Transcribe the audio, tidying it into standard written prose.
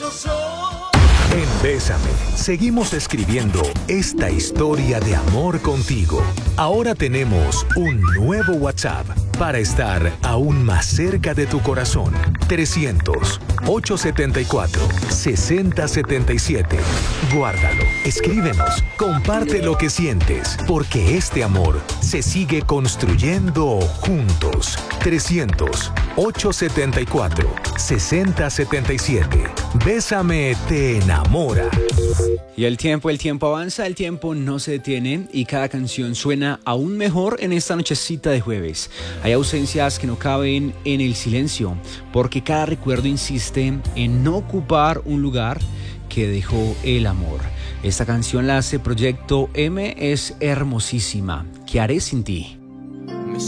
En Bésame, seguimos escribiendo esta historia de amor contigo. Ahora tenemos un nuevo WhatsApp para estar aún más cerca de tu corazón. 300-874-6077. Guárdalo, escríbenos, comparte lo que sientes, porque este amor se sigue construyendo juntos. 300-874-6077. Bésame te enamora. Y el tiempo avanza, el tiempo no se detiene y cada canción suena aún mejor en esta nochecita de jueves. Hay ausencias que no caben en el silencio, porque cada recuerdo insiste en no ocupar un lugar que dejó el amor. Esta canción la hace Proyecto M, es hermosísima. ¿Qué haré sin ti?